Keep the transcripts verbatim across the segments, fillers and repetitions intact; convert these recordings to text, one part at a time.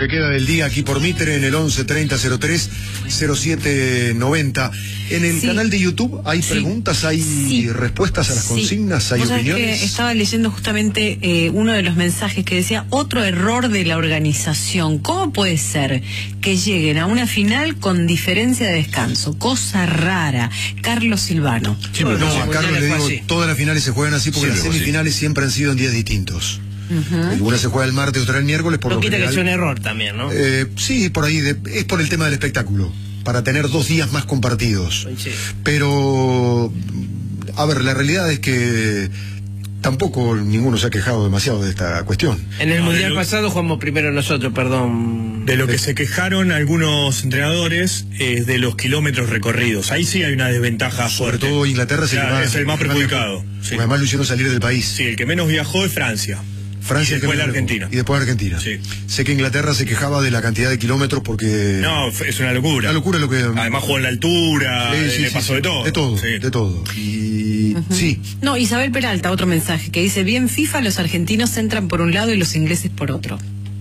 que queda del día aquí por Mitre en el once treinta cero tres cero siete noventa. En el sí. canal de YouTube hay sí. preguntas, hay sí. respuestas a las sí. consignas, hay ¿Vos opiniones. Que estaba leyendo justamente eh, uno de los mensajes que decía otro error de la organización. ¿Cómo puede ser que lleguen a una final con diferencia de descanso? Cosa rara. Carlos Silvano. Sí, no, no, a Carlos le digo, todas las finales se juegan así porque sí, las semifinales sí. siempre han sido en días distintos. Uh-huh. Una se juega el martes, otra el miércoles. Por no lo quita general, que sea un error también, ¿no? Eh, sí, por ahí, de, es por el tema del espectáculo, para tener dos días más compartidos. Sí. Pero, a ver, la realidad es que tampoco ninguno se ha quejado demasiado de esta cuestión. En el no, mundial lo... pasado jugamos primero nosotros, perdón. De lo que se quejaron algunos entrenadores es de los kilómetros recorridos. Ahí sí hay una desventaja Sobre fuerte. todo Inglaterra es, claro, el, más, es el más perjudicado. Más, sí. Además lo hicieron salir del país. Sí, el que menos viajó es Francia. Francia y después la Argentina. Y después Argentina. Sí. Sé que Inglaterra se quejaba de la cantidad de kilómetros porque... No, es una locura. Una locura lo que... Además jugó en la altura, sí, sí, le sí, pasó sí. de todo. De todo, sí. de todo. Y... Uh-huh. Sí. No, Isabel Peralta, otro mensaje que dice, bien FIFA, los argentinos entran por un lado y los ingleses por otro.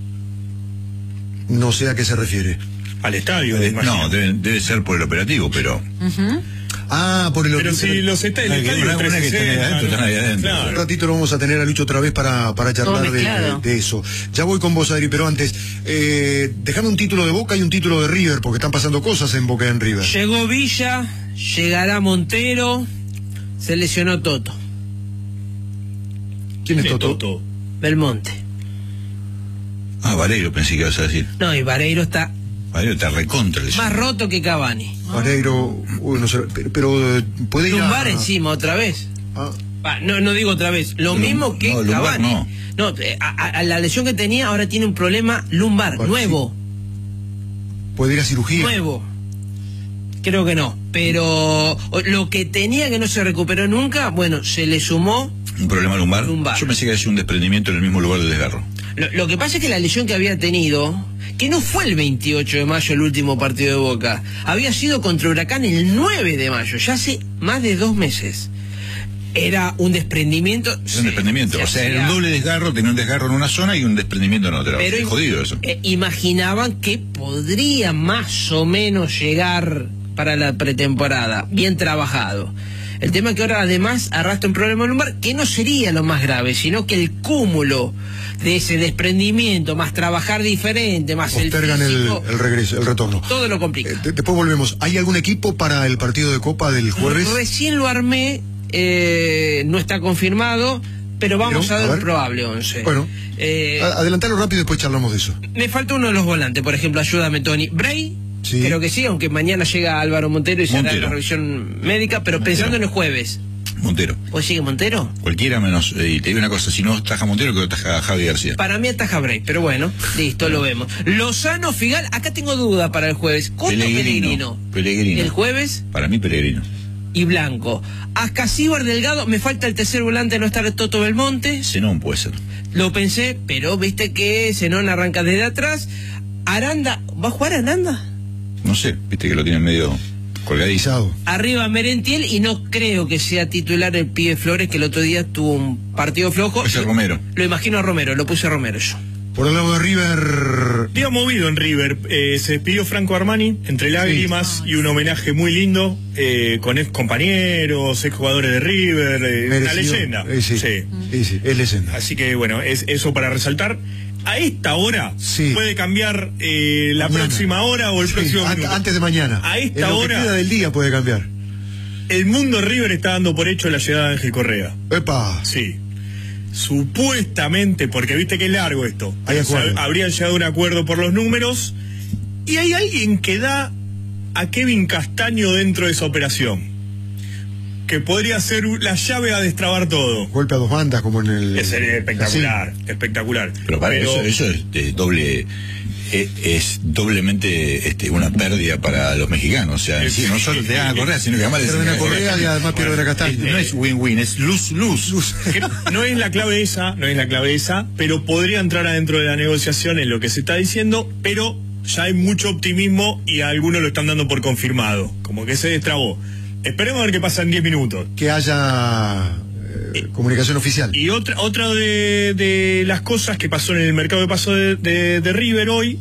No sé a qué se refiere. Al estadio. Eh, no, debe, debe ser por el operativo, pero... Uh-huh. Ah, por el... Pero si los está el estadio una, una que están ahí adentro, están ahí adentro. Claro. Un ratito lo vamos a tener a Lucho otra vez para, para charlar de, de, de eso. Ya voy con vos, Adri, pero antes, eh, dejame un título de Boca y un título de River, porque están pasando cosas en Boca y en River. Llegó Villa, llegará Montero, se lesionó Toto. ¿Quién es Toto? Toto? Belmonte. Ah, Vareiro pensé que ibas a decir. No, y Vareiro está... Vareiro está recontra. Más roto que Cavani. Vareiro, uy, no sé, pero, pero puede ir Lumbar a... encima otra vez. Ah. Ah, no, no digo otra vez. Lo Lum... mismo que no, Cavani. No, no a, a la lesión que tenía ahora tiene un problema lumbar, bueno, nuevo. Sí. Puede ir a cirugía. Nuevo. Creo que no. Pero lo que tenía que no se recuperó nunca, bueno, se le sumó... ¿Un problema lumbar? lumbar. Yo pensé que había un desprendimiento en el mismo lugar del desgarro. Lo, lo que pasa es que la lesión que había tenido, que no fue el veintiocho de mayo el último partido de Boca, había sido contra Huracán el nueve de mayo, ya hace más de dos meses. Era un desprendimiento. Era un desprendimiento, o sea, era un doble desgarro, tenía un desgarro en una zona y un desprendimiento en otra. Pero es jodido eso. Eh, imaginaban que podría más o menos llegar para la pretemporada, bien trabajado. El tema es que ahora además arrastra un problema lumbar que no sería lo más grave, sino que el cúmulo de ese desprendimiento, más trabajar diferente, más postergan el físico, el, el regreso, el retorno. Todo lo complica. Eh, después volvemos. ¿Hay algún equipo para el partido de Copa del jueves? Recién lo armé, eh, no está confirmado, pero vamos pero, a ver un probable once. Bueno, eh, adelantalo rápido y después charlamos de eso. Me falta uno de los volantes, por ejemplo, ayúdame Tony. Bray. Sí. Creo que sí, aunque mañana llega Álvaro Montero y se hará la revisión médica, pero Montero. Pensando en el jueves. Montero. ¿Pues sigue Montero? Cualquiera menos, eh, y te digo una cosa, si no ataja Montero, que ataja Javi García. Para mí ataja Bray, pero bueno, listo, lo vemos. Lozano, Figal, acá tengo duda para el jueves. Coto, Pellegrino. Pellegrino. ¿El jueves? Para mí Pellegrino. Y Blanco. Ascasíbar, Delgado, me falta el tercer volante, no está Toto Belmonte. Zenón puede ser. Lo pensé, pero viste que Zenón arranca desde atrás. Aranda, ¿va a jugar Aranda? No sé, viste que lo tienen medio colgadizado. Arriba Merentiel y no creo que sea titular el pibe Flores, que el otro día tuvo un partido flojo. Ese Romero. Lo imagino a Romero, lo puse a Romero yo. Por el lado de River... Día movido en River. Eh, se despidió Franco Armani, entre lágrimas sí. y un homenaje muy lindo, eh, con ex compañeros, ex jugadores de River, eh, una leyenda. Eh, sí. Sí. Sí, sí, es leyenda. Así que bueno, es eso para resaltar. A esta hora sí. puede cambiar eh, la mañana. próxima hora o el sí, próximo an minuto. Antes de mañana. A esta en lo hora. Que queda del día puede cambiar. El mundo River está dando por hecho la llegada de Ángel Correa. ¡Epa! Sí. Supuestamente, porque viste que es largo esto. Hay acuerdo. Habrían llegado a un acuerdo por los números. Y hay alguien que da a Kevin Castaño dentro de esa operación, que podría ser la llave a destrabar todo. Golpe a dos bandas como en el... Es espectacular, sí. espectacular. Pero para Pero... eso, eso es de doble... Es, es doblemente este, una pérdida para los mexicanos. O sea, sí, no solo te dan a Correa, sino que además pierden a Correa y además pierden a Castaño. No es win-win, es lose-lose. No es la clave esa, no es la clave esa, pero podría entrar adentro de la negociación en lo que se está diciendo, pero ya hay mucho optimismo y a algunos lo están dando por confirmado, como que se destrabó. Esperemos a ver qué pasa en diez minutos. Que haya eh, comunicación oficial. Y otra otra de, de las cosas que pasó en el mercado de paso de, de, de River hoy